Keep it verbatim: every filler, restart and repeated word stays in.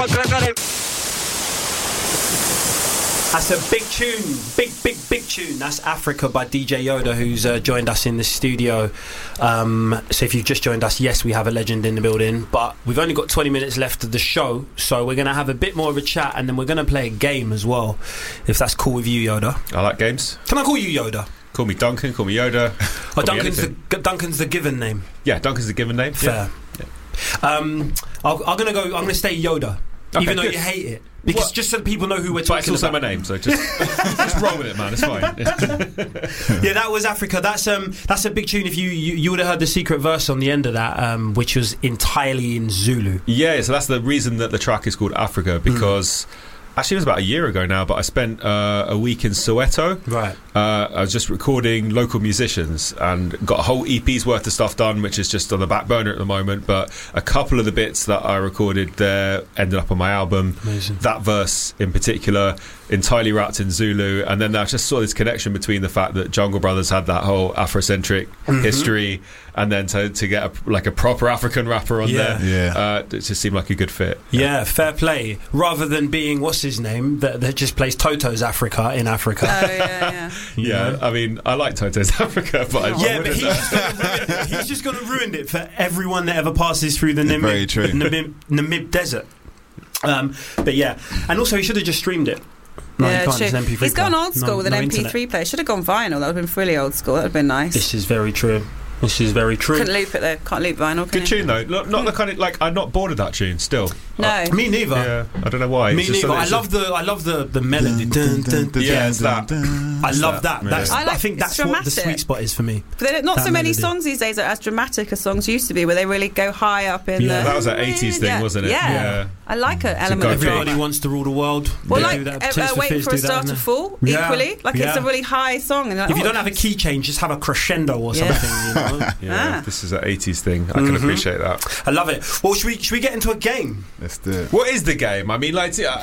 That's a big tune, big, big, big tune. That's Africa by D J Yoda, who's uh, joined us in the studio. Um, so if you've just joined us, yes, we have a legend in the building, but we've only got twenty minutes left of the show, so we're going to have a bit more of a chat, and then we're going to play a game as well, if that's cool with you, Yoda. I like games. Can I call you Yoda? Call me Duncan, call me Yoda. Oh, Duncan's the, Duncan's the given name. Yeah, Duncan's the given name. Fair. Yeah. Um, I'll, I'm going to go, I'm going to stay Yoda, okay, even though good. You hate it. Because what? Just so people know who we're but talking it's also about. my name, so just, just roll with it, man. It's fine. Yeah, that was Africa. That's um, that's a big tune. If you, you, you would have heard the secret verse on the end of that, um, which was entirely in Zulu. Yeah, so that's the reason that the track is called Africa, because... Mm. Actually, it was about a year ago now, but I spent uh, a week in Soweto. Right. Uh, I was just recording local musicians and got a whole E P's worth of stuff done, which is just on the back burner at the moment. But a couple of the bits that I recorded there ended up on my album. Amazing. That verse in particular, entirely wrapped in Zulu. And then I just saw this connection between the fact that Jungle Brothers had that whole Afrocentric mm-hmm. history, and then to, to get a, like a proper African rapper on yeah. there, yeah. uh, it just seemed like a good fit. Yeah, yeah, fair play. Rather than being, what's his name, that, that just plays Toto's Africa in Africa. Oh, yeah, yeah. Yeah, know? I mean, I like Toto's Africa, but I yeah, but he's just, gonna he's just going to ruin it for everyone that ever passes through the Namib, Namib, Namib desert. Um, but yeah, and also he should have just streamed it. No, yeah, he can't. true. It's an M P three He's gone player. old school no, with an no M P three internet. player. Should have gone vinyl. That would have been really old school. That would have been nice. This is very true. This is very true. Couldn't loop it though. Can't loop vinyl. Can Good you? tune though. Not, not the kind of like I'm not bored of that tune. Still, No, uh, Me neither. yeah, I don't know why. Me It's just neither. I something- love the I love the the melody. Dun, dun, dun, Yeah, dun, it's that. I love that. Yeah. That's, I I, like- think it's that's what the dramatic. sweet spot is for me. but there are not That so many melody. songs these days that are as dramatic as songs used to be, where they really go high up in Yeah. the. That was an eighties thing, yeah. wasn't it? Yeah. Yeah. I like an go element of big. Everybody wants to rule the world. Well, They like do that. uh, Tears uh, for waiting Fears for a do that, star don't to they? fall. Yeah. Equally, like it's Yeah. a really high song. And you're like, If you oh, don't have a key change, just have a crescendo or Yeah. something. You know? Yeah, Ah. this is an eighties thing. I can Mhm. appreciate that. I love it. Well, should we should we get into a game? Let's do it. What is the game? I mean, like, I